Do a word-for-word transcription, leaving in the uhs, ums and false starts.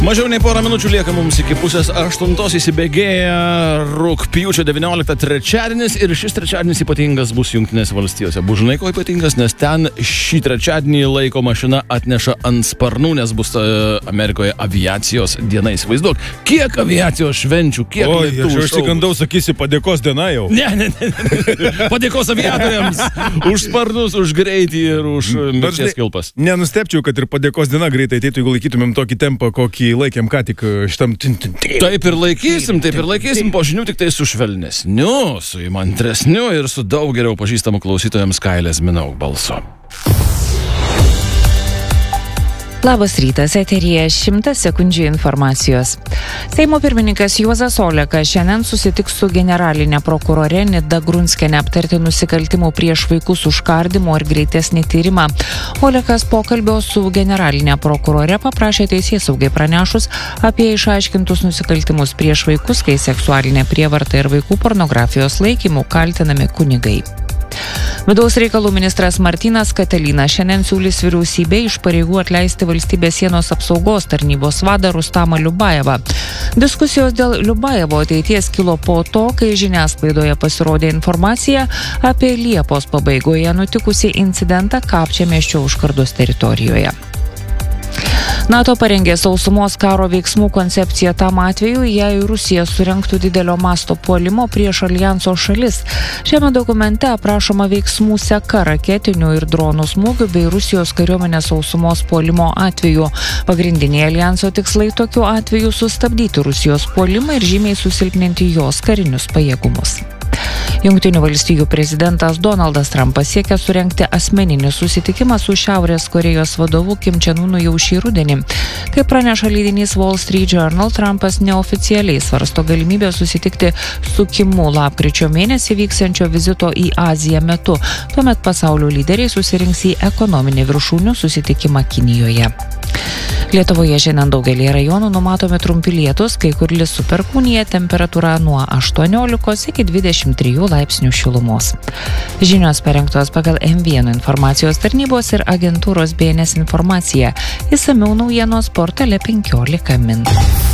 Mažiau nei porą minučių lieka mums iki pusės aštuntos įsibėgėja rugpjūčio devynioliktą trečiadienis ir šis trečiadienis ypatingas bus Jungtinėse valstijose. Bus žinai ko ypatingas, nes ten šį trečiadienį laiko mašina atneša ant sparnų, nes bus uh, Amerikoje aviacijos diena. Įsivaizduok, kiek aviacijos švenčių, kiek Oi, lėktuvų aš šou. išsigandau, sakysi, padėkos diena jau. Ne, ne, ne, ne. Padėkos aviatoriams už sparnus, už greitį ir už mirties kilpas. Nenustepčiau, kad ir padėkos diena greitai ateitų, jeigu laikytumėm tokį tempą, kokį laikėm ką tik šitam tintin. Taip ir laikysim, taip ir laikysim po žinių, tik tai su švelnesniu, su įmantresniu ir su daug geriau pažįstamu klausytojams Kailės Minogue balsu. Labas rytas, eteryje šimtas sekundžių informacijos. Seimo pirmininkas Juozas Olekas šiandien susitiks su generalinė prokurore Nida Grunskiene aptarti nusikaltimų prieš vaikus užkardimo ir greitesnį tyrimą. Olekas pokalbio su generalinė prokurore paprašė teisėsaugai pranešus apie išaiškintus nusikaltimus prieš vaikus, kai seksualinė prievarta ir vaikų pornografijos laikymų kaltinami kunigai. Vidaus reikalų ministras Martynas Katelynas šiandien siūlys vyriausybei iš pareigų atleisti valstybės sienos apsaugos tarnybos vadą Rustamą Liubajevą. Diskusijos dėl Liubajevo ateities kilo po to, kai žiniasklaidoje pasirodė informacija apie Liepos pabaigoje nutikusį incidentą Kapčiamiesčio užkardos teritorijoje. NATO parengė sausumos karo veiksmų koncepciją tam atveju, jei Rusija surengtų didelio masto puolimo prieš alijanso šalis. Šiame dokumente aprašoma veiksmų seka raketinių ir dronų smūgių bei Rusijos kariuomenės sausumos puolimo atveju. Pagrindiniai alijanso tikslai tokiu atveju sustabdyti Rusijos puolimą ir žymiai susilpninti jos karinius pajėgumus. Jungtinių valstijų prezidentas Donaldas Trumpas siekia surengti asmeninį susitikimą su Šiaurės Korėjos vadovu Kim Chen Unu jau šį rudenį. Kaip praneša leidinys Wall Street Journal, Trumpas neoficialiai svarsto galimybę susitikti su Kimu lapkričio mėnesį vyksiančio vizito į Aziją metu. Tuomet pasaulio lyderiai susirinks į ekonominį viršūnių susitikimą Kinijoje. Lietuvoje šiandien daugelį rajonų numatomi trumpi lietūs, kai kur lis su perkūnija, temperatūra nuo aštuoniolikos iki dvidešimt trijų laipsnių šilumos. Žinios parengtos pagal M vienas informacijos tarnybos ir agentūros B N S informaciją. Išsamiau naujienos portale penkiolika min.